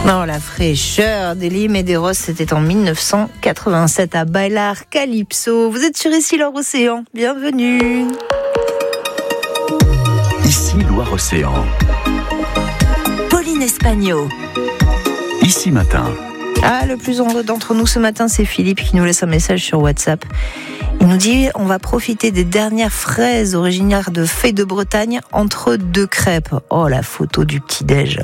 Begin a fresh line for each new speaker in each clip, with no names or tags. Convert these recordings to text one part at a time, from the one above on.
Non, la fraîcheur des limes et des roses, c'était en 1987 à Bailar Calypso. Vous êtes sur Ici Loire-Océan, bienvenue.
Ici Loire-Océan.
Pauline Espagno.
Ici Matin.
Le plus heureux d'entre nous ce matin, c'est Philippe qui nous laisse un message sur WhatsApp. Il nous dit, on va profiter des dernières fraises originaires de Fay de Bretagne entre deux crêpes. Oh, la photo du petit-déj,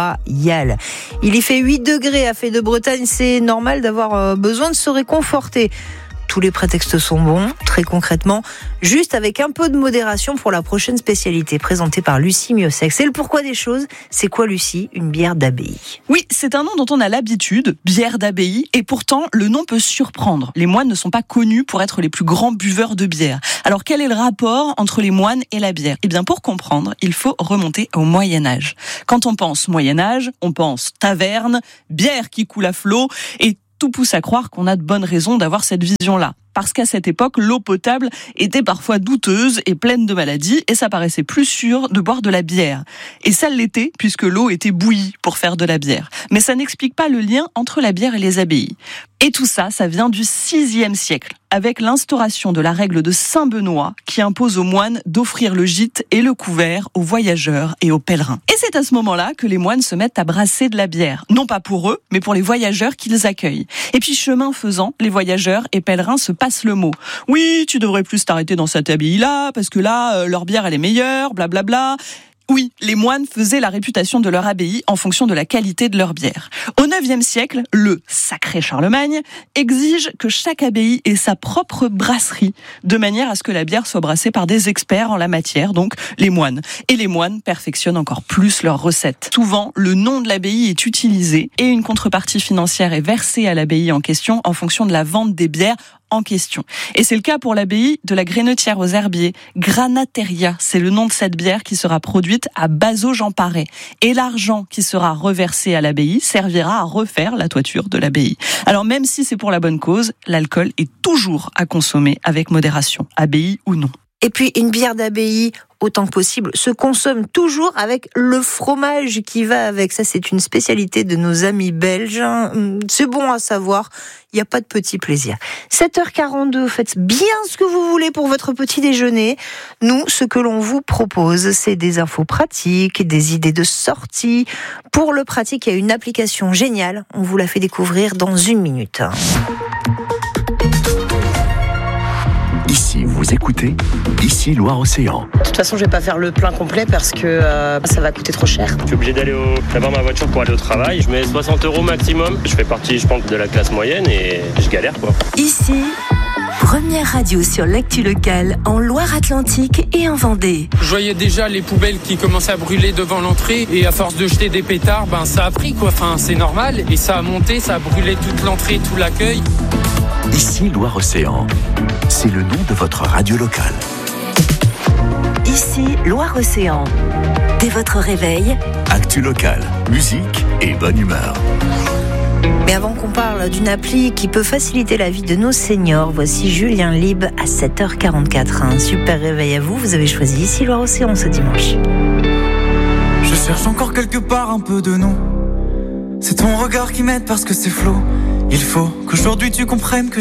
royal. Il y fait 8 degrés à Fay de Bretagne, c'est normal d'avoir besoin de se réconforter. Tous les prétextes sont bons, très concrètement, juste avec un peu de modération pour la prochaine spécialité présentée par Lucie Miossec. C'est le pourquoi des choses. C'est quoi, Lucie? Une bière d'abbaye.
Oui, c'est un nom dont on a l'habitude, bière d'abbaye, et pourtant le nom peut surprendre. Les moines ne sont pas connus pour être les plus grands buveurs de bière. Alors quel est le rapport entre les moines et la bière? Eh bien pour comprendre, il faut remonter au Moyen-Âge. Quand on pense Moyen-Âge, on pense taverne, bière qui coule à flot, et tout pousse à croire qu'on a de bonnes raisons d'avoir cette vision-là. Parce qu'à cette époque, l'eau potable était parfois douteuse et pleine de maladies, et ça paraissait plus sûr de boire de la bière. Et ça l'était, puisque l'eau était bouillie pour faire de la bière. Mais ça n'explique pas le lien entre la bière et les abbayes. Et tout ça, ça vient du VIe siècle, avec l'instauration de la règle de Saint-Benoît, qui impose aux moines d'offrir le gîte et le couvert aux voyageurs et aux pèlerins. Et c'est à ce moment-là que les moines se mettent à brasser de la bière. Non pas pour eux, mais pour les voyageurs qu'ils accueillent. Et puis chemin faisant, les voyageurs et pèlerins se passent le mot. Oui, tu devrais plus t'arrêter dans cette abbaye-là, parce que là, leur bière, elle est meilleure, blablabla. Oui, les moines faisaient la réputation de leur abbaye en fonction de la qualité de leur bière. Au IXe siècle, le sacré Charlemagne exige que chaque abbaye ait sa propre brasserie, de manière à ce que la bière soit brassée par des experts en la matière, donc les moines. Et les moines perfectionnent encore plus leurs recettes. Souvent, le nom de l'abbaye est utilisé et une contrepartie financière est versée à l'abbaye en question en fonction de la vente des bières en question. Et c'est le cas pour l'abbaye de la Grenetière aux Herbiers. Granateria, c'est le nom de cette bière qui sera produite à Bazaux-Jean-Paré. Et l'argent qui sera reversé à l'abbaye servira à refaire la toiture de l'abbaye. Alors même si c'est pour la bonne cause, l'alcool est toujours à consommer avec modération, abbaye ou non.
Et puis une bière d'abbaye, autant que possible, se consomme toujours avec le fromage qui va avec. Ça, c'est une spécialité de nos amis belges. C'est bon à savoir, il n'y a pas de petit plaisir. 7h42, faites bien ce que vous voulez pour votre petit déjeuner. Nous, ce que l'on vous propose, c'est des infos pratiques, des idées de sortie. Pour le pratique, il y a une application géniale. On vous la fait découvrir dans 1 minute.
Ici, vous écoutez Ici Loire-Océan.
De toute façon, je vais pas faire le plein complet parce que ça va coûter trop cher.
Je suis obligé d'avoir ma voiture pour aller au travail. Je mets 60 € maximum. Je fais partie, je pense, de la classe moyenne et je galère, quoi.
Ici, première radio sur l'actu locale en Loire-Atlantique et en Vendée.
Je voyais déjà les poubelles qui commençaient à brûler devant l'entrée et à force de jeter des pétards, ça a pris, quoi. Enfin, c'est normal. Et ça a monté, ça a brûlé toute l'entrée, tout l'accueil.
Ici Loire-Océan. C'est le nom de votre radio locale.
Ici, Loire-Océan. Dès votre réveil,
Actu locale, musique et bonne humeur.
Mais avant qu'on parle d'une appli qui peut faciliter la vie de nos seniors, voici Julien Lib à 7h44. Un super réveil à vous, vous avez choisi Ici Loire-Océan ce dimanche.
Je cherche encore quelque part un peu de nous. C'est ton regard qui m'aide parce que c'est flou. Il faut qu'aujourd'hui tu comprennes que